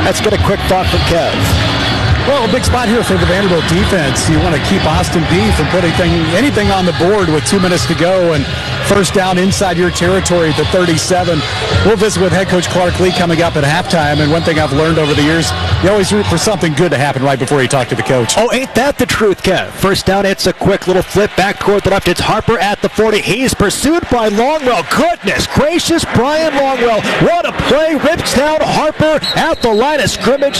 Let's get a quick thought from Kev. Well, a big spot here for the Vanderbilt defense. You want to keep Austin Peay from putting anything on the board with 2 minutes to go, and first down inside your territory at the 37. We'll visit with head coach Clark Lea coming up at halftime, and one thing I've learned over the years, you always root for something good to happen right before you talk to the coach. Oh, ain't that the truth, Kev? First down, it's a quick little flip back toward the left. It's Harper at the 40. He's pursued by Longwell. Goodness gracious, Brian Longwell. What a play. Rips down Harper at the line of scrimmage.